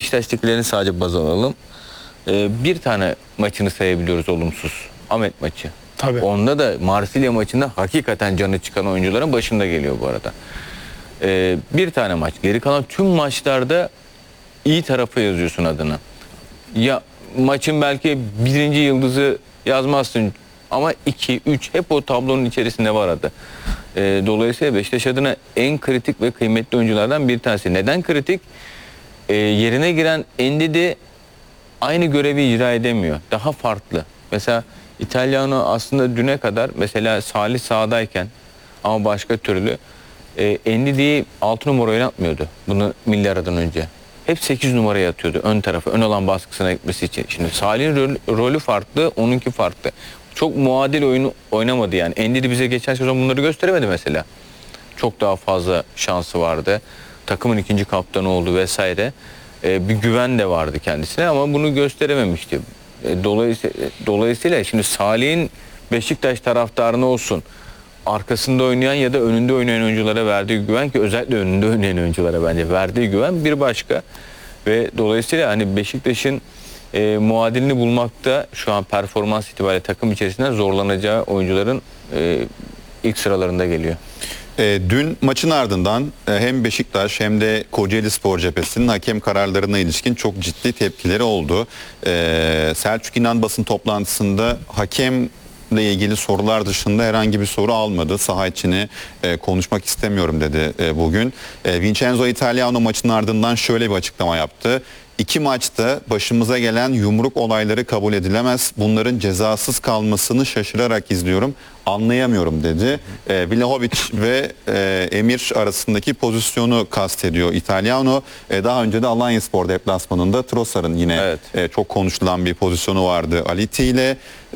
Beşiktaş'takilerini sadece baz alalım. Bir tane maçını sayabiliyoruz olumsuz. Ahmet maçı. Tabii. Onda da Marsilya maçında hakikaten canı çıkan oyuncuların başında geliyor bu arada. Bir tane maç. Geri kalan tüm maçlarda iyi tarafa yazıyorsun adını. Ya maçın belki birinci yıldızı yazmazsın ama 2, 3 hep o tablonun içerisinde var adı. Dolayısıyla Beşiktaş adına en kritik ve kıymetli oyunculardan bir tanesi. Neden kritik? Yerine giren Endidi aynı görevi icra edemiyor. Daha farklı. Mesela İtalyano aslında düne kadar mesela Salih sahadayken ama başka türlü Endidi'yi 6 numara oynatmıyordu. Bunu milli aradan önce. Hep 8 numaraya atıyordu ön tarafa, ön alan baskısına gitmesi için. Şimdi Salih'in rolü farklı, onunki farklı. Çok muadil oyunu oynamadı yani. Endidi bize geçen sezon bunları gösteremedi mesela. Çok daha fazla şansı vardı. Takımın ikinci kaptanı oldu vesaire. Bir güven de vardı kendisine ama bunu gösterememişti. Dolayısıyla şimdi Salih'in Beşiktaş taraftarına olsun, arkasında oynayan ya da önünde oynayan oyunculara verdiği güven, ki özellikle önünde oynayan oyunculara bence verdiği güven bir başka. Ve dolayısıyla hani Beşiktaş'ın muadilini bulmakta şu an performans itibariyle takım içerisinden zorlanacağı oyuncuların ilk sıralarında geliyor. Dün maçın ardından hem Beşiktaş hem de Kocaelispor cephesinin hakem kararlarına ilişkin çok ciddi tepkileri oldu. Selçuk İnan basın toplantısında hakemle ilgili sorular dışında herhangi bir soru almadı. Saha içini konuşmak istemiyorum dedi bugün. Vincenzo Italiano maçın ardından şöyle bir açıklama yaptı. 2 maçta başımıza gelen yumruk olayları kabul edilemez. Bunların cezasız kalmasını şaşırarak izliyorum. Anlayamıyorum dedi. Vlahovic ve Emir arasındaki pozisyonu kastediyor İtalyano. Daha önce de Alanyaspor deplasmanında Trossard'ın yine çok konuşulan bir pozisyonu vardı Aliti ile.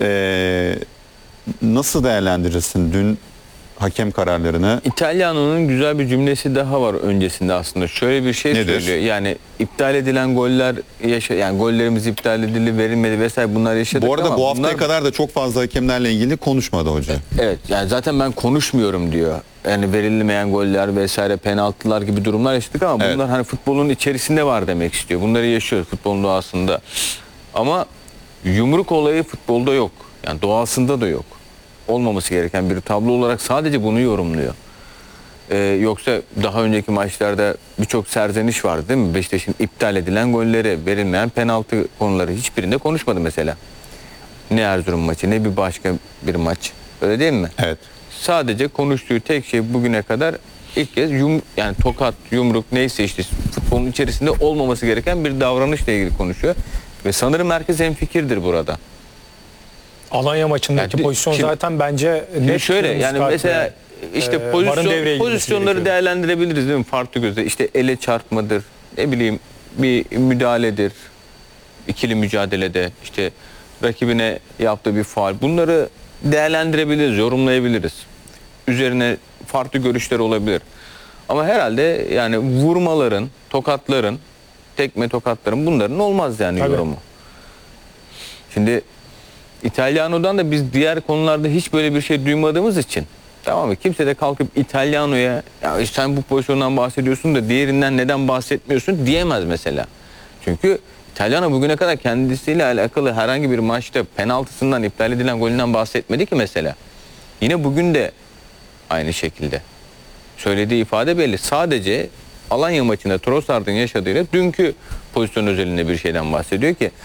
Nasıl değerlendirirsin dün hakem kararlarını? İtalyano'nun güzel bir cümlesi daha var öncesinde aslında. Şöyle bir şey söylüyor. Yani iptal edilen goller yani gollerimiz iptal edildi, verilmedi vesaire, bunlar yaşadık. Bu arada ama bu haftaya kadar da çok fazla hakemlerle ilgili konuşmadı hoca. Evet, yani zaten ben konuşmuyorum diyor. Yani verilmeyen goller vesaire, penaltılar gibi durumlar yaşadık ama bunlar hani futbolun içerisinde var demek istiyor. Bunları yaşıyoruz futbolun doğasında. Ama yumruk olayı futbolda yok. Yani doğasında da yok. Olmaması gereken bir tablo olarak sadece bunu yorumluyor. Yoksa daha önceki maçlarda birçok serzeniş vardı değil mi? Beşiktaş'ın iptal edilen golleri, verilmeyen penaltı konuları hiçbirinde konuşmadı mesela. Ne Erzurum maçı ne bir başka bir maç. Öyle değil mi? Evet. Sadece konuştuğu tek şey bugüne kadar ilk kez yani tokat, yumruk neyse işte futbolun içerisinde olmaması gereken bir davranışla ilgili konuşuyor. Ve sanırım herkes hemfikirdir burada. Alanya maçındaki Yani pozisyon zaten bence net. Şöyle yani mesela işte pozisyonları değerlendirebiliriz değil mi? Farklı gözle. İşte ele çarpmadır, ne bileyim bir müdahaledir, ikili mücadelede işte rakibine yaptığı bir faul. Bunları değerlendirebiliriz, yorumlayabiliriz. Üzerine farklı görüşler olabilir. Ama herhalde yani vurmaların, tokatların, tekme tokatların bunların olmaz yani yorumu. Şimdi İtalyano'dan da biz diğer konularda hiç böyle bir şey duymadığımız için, tamam mı? Kimse de kalkıp İtalyano'ya ya sen bu pozisyondan bahsediyorsun da diğerinden neden bahsetmiyorsun diyemez mesela. Çünkü İtalyano bugüne kadar kendisiyle alakalı herhangi bir maçta penaltısından, iptal edilen golünden bahsetmedi ki mesela. Yine bugün de aynı şekilde. Söylediği ifade belli. Sadece Alanya maçında Trossard'ın yaşadığıyla dünkü pozisyon özelinde bir şeyden bahsediyor ki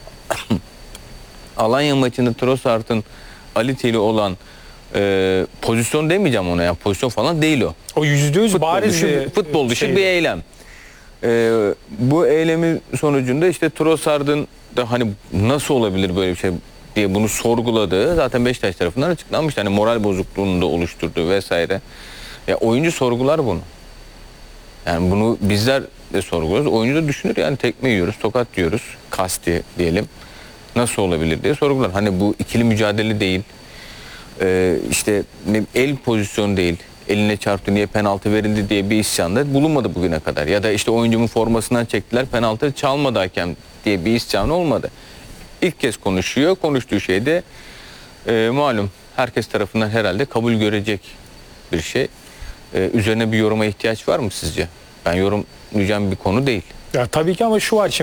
Alanya maçında Trossard'ın Aliti ile olan pozisyon demeyeceğim ona ya. Pozisyon falan değil o. O %100 bariz futbol dışı bir eylem. Bu eylemin sonucunda işte Trossard'ın da hani nasıl olabilir böyle bir şey diye bunu sorguladığı zaten Beşiktaş tarafından açıklanmış. Hani moral bozukluğunu da oluşturduğu vesaire. Ya oyuncu sorgular bunu. Yani bunu bizler de sorguluyoruz. Oyuncu da düşünür yani tekme yiyoruz, tokat yiyoruz, kasti diyelim. Nasıl olabilir diye sorgular. Hani bu ikili mücadele değil. İşte el pozisyonu değil. Eline çarptı niye penaltı verildi diye bir isyanda bulunmadı bugüne kadar. Ya da işte oyuncumun formasından çektiler penaltı çalmadı hakem diye bir isyan olmadı. İlk kez konuşuyor. Konuştuğu şey de malum herkes tarafından herhalde kabul görecek bir şey. Üzerine bir yoruma ihtiyaç var mı sizce? Ben yorumlayacağım bir konu değil. Ya tabii ki ama şu var.